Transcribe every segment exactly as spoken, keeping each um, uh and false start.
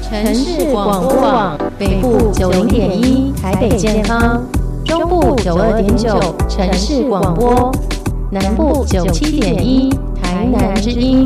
城市广播网北部九零点一台北健康，中部九二点九城市广播，南部九七点一台南之音。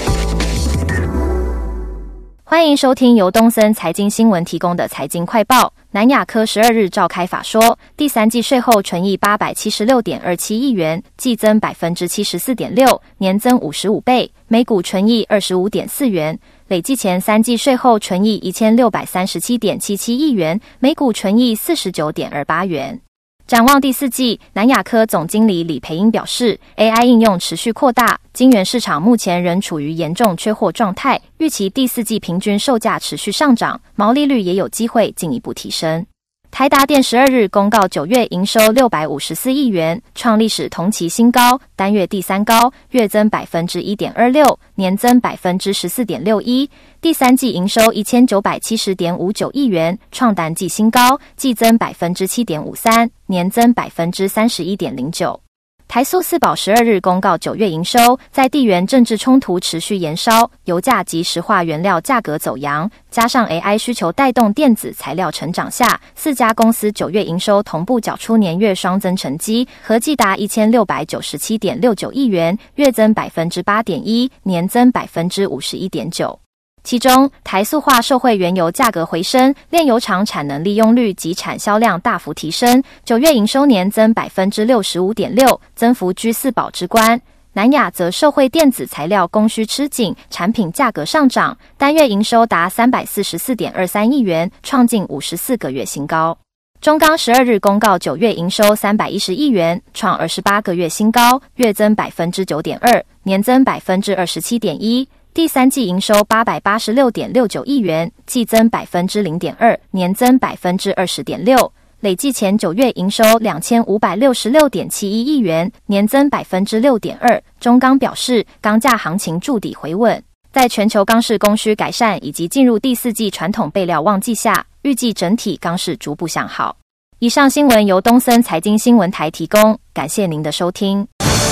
欢迎收听由东森财经新闻提供的财经快报。南亚科十二日召开法说，第三季税后纯益八百七十六点二七亿元，季增百分之七十四点六，年增五十五倍，每股纯益二十五点四元。累计前三季税后纯益一千六百三十七点七七亿元，每股纯益四十九点二八元。展望第四季，南亚科总经理李培英表示 ，A I 应用持续扩大，晶圆市场目前仍处于严重缺货状态，预期第四季平均售价持续上涨，毛利率也有机会进一步提升。台达电十二日公告九月营收六百五十四亿元，创历史同期新高，单月第三高，月增百分之一点二六，年增百分之十四点六一。第三季营收一千九百七十点五九亿元，创单季新高，季增百分之七点五三，年增百分之三十一点零九。台塑四宝十二日公告九月营收，在地缘政治冲突持续延烧，油价及石化原料价格走扬，加上 A I 需求带动电子材料成长下，四家公司九月营收同步缴出年月双增成绩，合计达一千六百九十七点六九亿元，月增百分之八点一，年增百分之五十一点九。其中，台塑化受惠原油价格回升，炼油厂产能利用率及产销量大幅提升，九月营收年增百分之六十五点六，增幅居四宝之冠。南亚则受惠电子材料供需吃紧，产品价格上涨，单月营收达三百四十四点二三亿元，创近五十四个月新高。中钢十二日公告九月营收三百一十亿元，创二十八个月新高，月增百分之九点二，年增百分之二十七点一。第三季营收八百八十六点六九亿元，季增百分之零点二，年增百分之二十点六。累计前九月营收两千五百六十六点七一亿元，年增百分之六点二。中钢表示，钢价行情筑底回稳，在全球钢市供需改善以及进入第四季传统备料旺季下，预计整体钢市逐步向好。以上新闻由东森财经新闻台提供，感谢您的收听。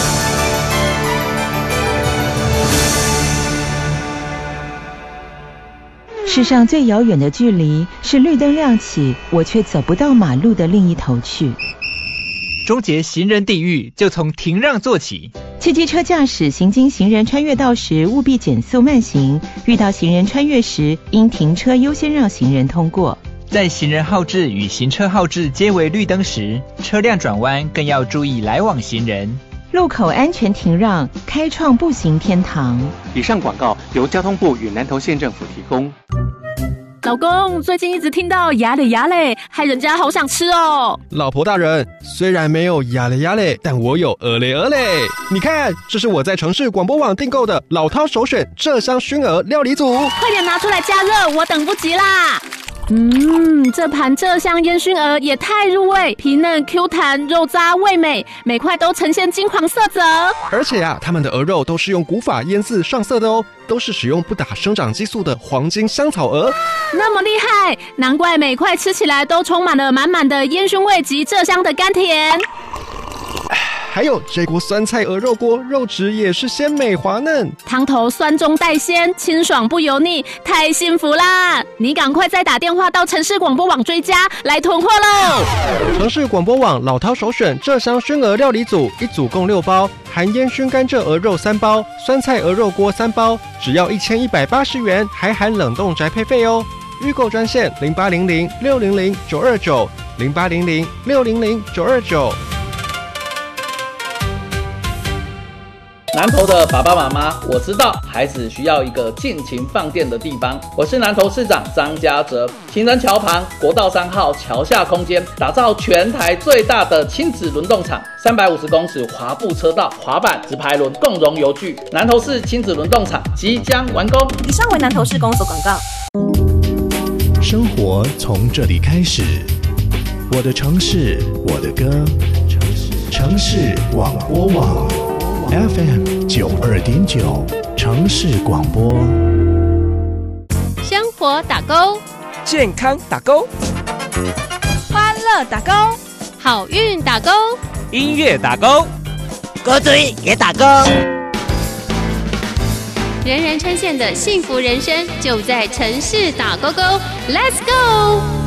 世上最遥远的距离是绿灯亮起，我却走不到马路的另一头去。 终结行人地狱，就从停让做起。 汽机车驾驶行经行人穿越道时，务必减速慢行；遇到行人穿越时，应停车优先让行人通过。 在行人号志与行车号志皆为绿灯时，车辆转弯更要注意来往行人。 路口安全停让，开创步行天堂。 以上广告由交通部与南投县政府提供。 老公，最近一直听到牙嘞牙嘞，害人家好想吃哦。 老婆大人，虽然没有牙嘞牙嘞，但我有鹅嘞鹅嘞。你看，这是我在城市广播网订购的老饕首选麝香熏鹅料理组， 快点拿出来加热，我等不及啦。嗯，这盘麝香烟熏鹅也太入味，皮嫩 Q 弹，肉渣味美，每块都呈现金黄色泽。 而且啊，他们的鹅肉都是用古法腌制上色的哦，都是使用不打生长激素的黄金香草鹅。 那么厉害，难怪每块吃起来都充满了满满的烟熏味及麝香的甘甜。 还有这锅酸菜鹅肉锅，肉质也是鲜美滑嫩， 汤头酸中带鲜，清爽不油腻，太幸福啦！你赶快再打电话到城市广播网追加来囤货喽！ 城市广播网老饕首选麝香熏鹅料理组，一组共六包，含烟熏甘蔗鹅肉三包，酸菜鹅肉锅三包，只要一千一百八十元，还含冷冻宅配费哦。预购专线零八零零六零零九二九零八零零六零零九二九。 南投的爸爸妈妈，我知道孩子需要一个尽情放电的地方。我是南投市长张家哲，行人桥旁国道三号桥下空间，打造全台最大的亲子轮动场，三百五十公尺滑步车道、滑板、直排轮共融游具。南投市亲子轮动场即将完工。 以上为南投市公所广告。 生活从这里开始，我的城市，我的歌，城市广播网。F M 九二点九城市广播， 生活打勾， 健康打勾， 欢乐打勾， 好运打勾， 音乐打勾， 歌嘴也打勾。 人人称羡的幸福人生就在城市打勾勾 ，Let's go！